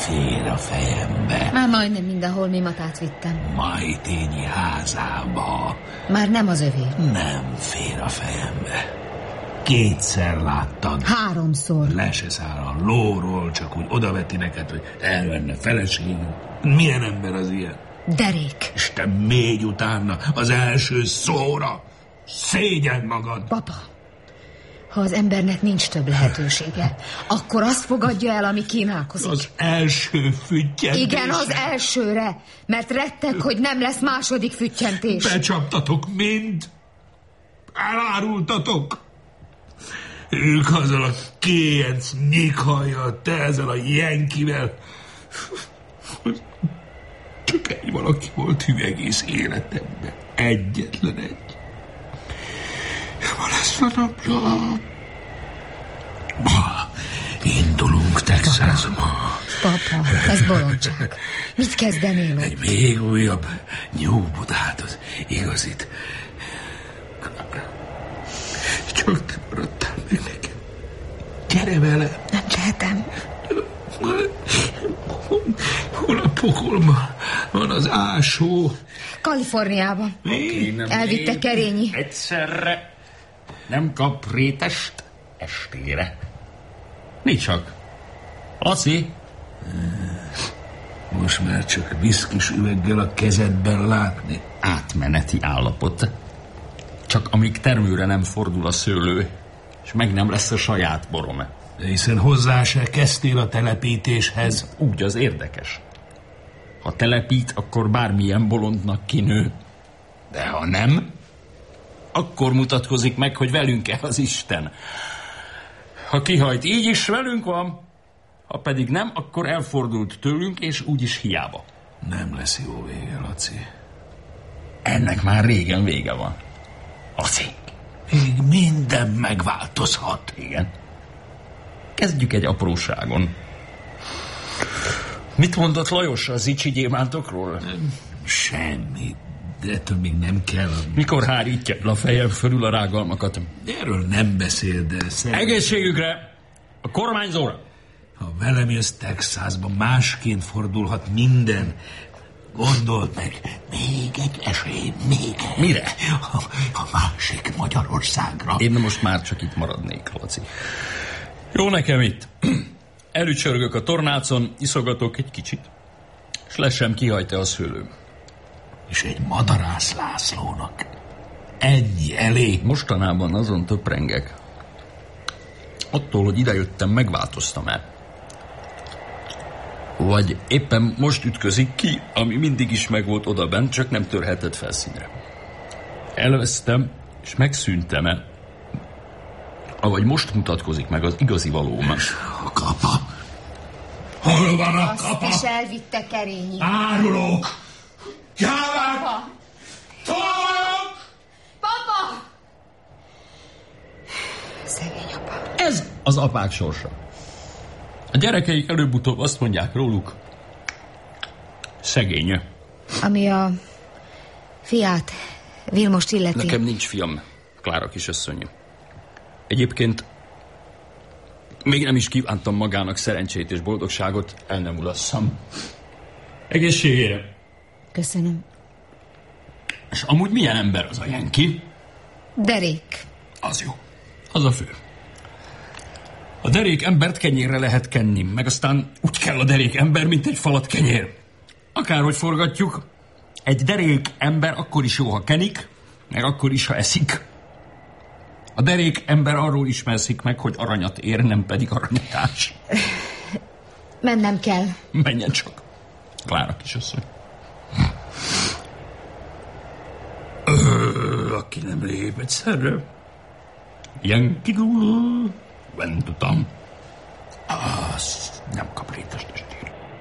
fér a fejembe. Már majdnem mindenhol Mimatát vittem. Majtényi házába. Már nem az övé. Nem fér a fejembe. 2-szer láttad. 3-szor. Le se száll a lóról, csak úgy odaveti neked, hogy elvenne feleségül. Milyen ember az ilyen? Derék. És te mégy utána az első szóra. Szégyeld magad. Papa, ha az embernek nincs több lehetősége, akkor azt fogadja el, ami kínálkozik. Az első füttyentés. Igen, az elsőre, mert rettek, hogy nem lesz második füttyentés. Becsaptatok mind. Elárultatok. Ők azzal a kéjenc nyikhajjal, te ezzel a jenkivel. Csak egy valaki volt hű egész életemben. Egyetlen egy. Ma lesz a napja. Ma indulunk Texasba. Papa, ez bolondság. Mit kezdenél? Egy még újabb nyúbudát, az igazit. Csak te maradtál meg nekem. Gyere vele. Nem tehetem. Hol a pokolban van az ásó? Kaliforniában. Elvitte Kerényi. Egyszerre nem kap rétest estére. Mi csak? Laci? Most már csak viszkis üveggel a kezedben látni. Átmeneti állapot. Csak amíg termőre nem fordul a szőlő, és meg nem lesz a saját borom. De hiszen hozzá se kezdtél a telepítéshez. Úgy az érdekes. Ha telepít, akkor bármilyen bolondnak kinő. De ha nem, akkor mutatkozik meg, hogy velünk-e az Isten. Ha kihajt, így is velünk van. Ha pedig nem, akkor elfordult tőlünk, és úgyis hiába. Nem lesz jó vége, Laci. Ennek már régen vége van. Laci. Még minden megváltozhat. Igen. Kezdjük egy apróságon. Mit mondott Lajos az Zicsi gyémántokról? Semmi, de ettől még nem kell. Mikor hárítja a fejem fölül a rágalmakat? Erről nem beszél, de Egészségükre! A kormányzóra! Ha velem jössz Texasba, másként fordulhat minden. Gondold meg, még egy esély, még egy. Mire? A másik Magyarországra. Én most már csak itt maradnék, Laci. Jó nekem itt. Elücsörgök a tornácon, iszogatok egy kicsit, és le sem kihajta a szőlőm. És egy Madarász Lászlónak ennyi elég. Mostanában azon töprengek. Attól, hogy idejöttem, megváltoztam el. Vagy éppen most ütközik ki, ami mindig is megvolt odabent, csak nem törhetett felszínre. Elvesztem, és megszűntem el. Avagy most mutatkozik meg az igazi valóm. A kapa. Hol van a kapa? Azt is elvitte Kerényi. Árulók! Gyávák! Papa! Tolvajok! Papa! Szegény apa. Ez az apák sorsa. A gyerekeik előbb-utóbb azt mondják róluk, szegény. Ami a fiát, Vilmost illeti. Nekem nincs fiam, Klára kisasszony. Egyébként még nem is kívántam magának szerencsét és boldogságot, el nem ulasszam. Egészségére. Köszönöm. És amúgy milyen ember az a Jenki? Derék. Az jó. Az a fő. A derék embert kenyérre lehet kenni, meg aztán úgy kell a derék ember, mint egy falat kenyér. Akárhogy forgatjuk, egy derék ember akkor is jó, ha kenik, meg akkor is, ha eszik. A derék ember arról ismerszik meg, hogy aranyat ér, nem pedig aranyatás. Mennem kell. Menjen csak. Klára kisasszony. Aki nem lép egyszerre. Yankee Doodle went to town. Az nem kap rétest.